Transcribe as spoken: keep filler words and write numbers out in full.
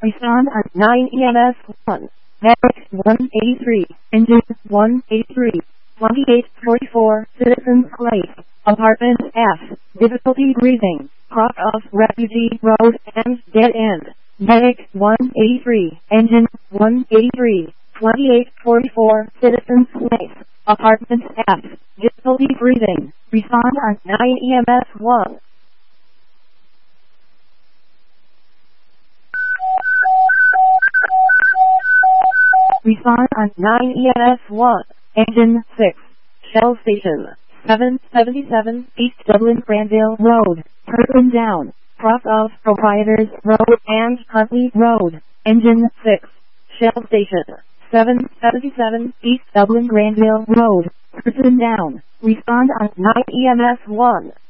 Respond on nine E M S one. Medic one eighty-three. Engine one eighty-three. twenty-eight forty-four. Citizens Place. Apartment F. Difficulty breathing. Cross off Refugee Road and Dead End. Medic one eighty-three. Engine one eighty-three. twenty-eight forty-four. Citizens Place. Apartment F. Difficulty breathing. Respond on nine E M S one. Respond on nine E M S one. Engine six. Shell Station. seven seventy-seven East Dublin Granville Road. Person down. Cross off Proprietors Road and Huntley Road. Engine six. Shell Station. seven seventy-seven East Dublin Granville Road. Person down. Respond on nine E M S one.